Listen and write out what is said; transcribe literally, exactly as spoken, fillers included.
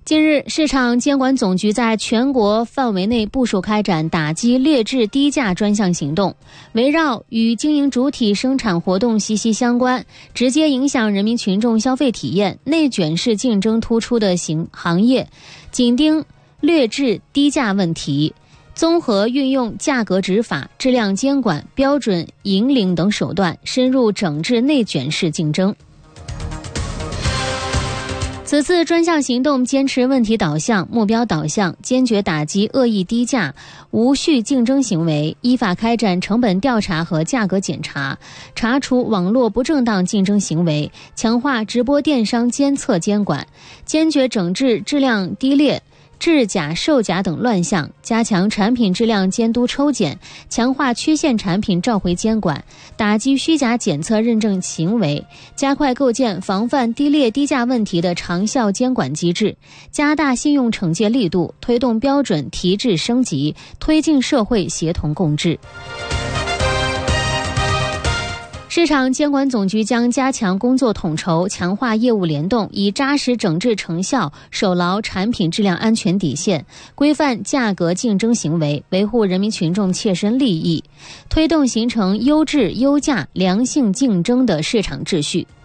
近日，市场监管总局在全国范围内部署开展打击劣质低价专项行动，围绕与经营主体生产活动息息相关、直接影响人民群众消费体验、内卷式竞争突出的行行业，紧盯劣质低价问题，综合运用价格执法、质量监管、标准引领等手段，深入整治内卷式竞争。此次专项行动坚持问题导向、目标导向，坚决打击恶意低价、无序竞争行为，依法开展成本调查和价格检查，查处网络不正当竞争行为，强化直播电商监测监管，坚决整治质量低劣、制假售假等乱象，加强产品质量监督抽检，强化缺陷产品召回监管，打击虚假检测认证行为，加快构建防范低劣低价问题的长效监管机制，加大信用惩戒力度，推动标准提质升级，推进社会协同共治。市场监管总局将加强工作统筹，强化业务联动，以扎实整治成效守牢产品质量安全底线，规范价格竞争行为，维护人民群众切身利益，推动形成优质优价良性竞争的市场秩序。